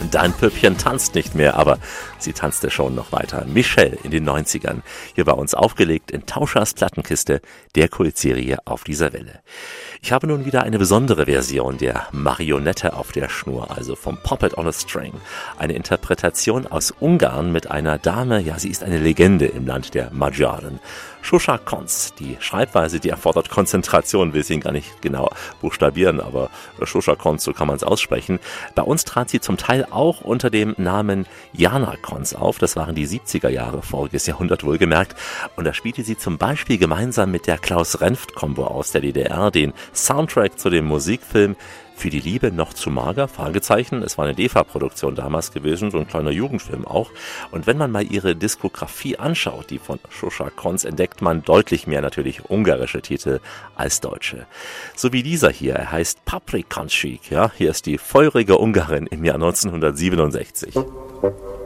Dein Püppchen tanzt nicht mehr, aber sie tanzte schon noch weiter. Michelle in den 90ern. Hier bei uns aufgelegt in Tauschers Plattenkiste, der Kultserie auf dieser Welle. Ich habe nun wieder eine besondere Version der Marionette auf der Schnur, also vom Puppet on a String. Eine Interpretation aus Ungarn mit einer Dame, ja, sie ist eine Legende im Land der Magyaren. Zsuzsa Konc. Die Schreibweise, die erfordert Konzentration, will ich ihn gar nicht genau buchstabieren, aber Zsuzsa Konc, so kann man es aussprechen. Bei uns trat sie zum Teil auch unter dem Namen Jana Konc auf. Das waren die 70er Jahre, voriges Jahrhundert wohlgemerkt. Und da spielte sie zum Beispiel gemeinsam mit der Klaus-Renft-Kombo aus der DDR den Soundtrack zu dem Musikfilm Für die Liebe noch zu mager? Fragezeichen. Es war eine DEFA-Produktion damals gewesen, so ein kleiner Jugendfilm auch. Und wenn man mal ihre Diskografie anschaut, die von Zsuzsa Konc, entdeckt man deutlich mehr natürlich ungarische Titel als deutsche. So wie dieser hier, er heißt Paprikansik. Ja, hier ist die feurige Ungarin im Jahr 1967.